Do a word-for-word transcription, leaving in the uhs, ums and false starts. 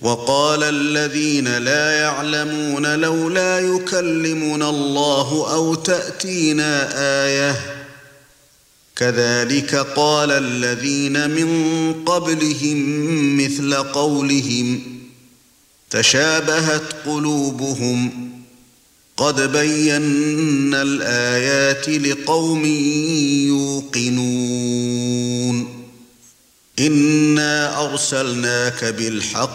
وقال الذين لا يعلمون لولا يكلمنا الله أو تأتينا آية كذلك قال الذين من قبلهم مثل قولهم تشابهت قلوبهم قد بينا الآيات لقوم يوقنون إنا أرسلناك بالحق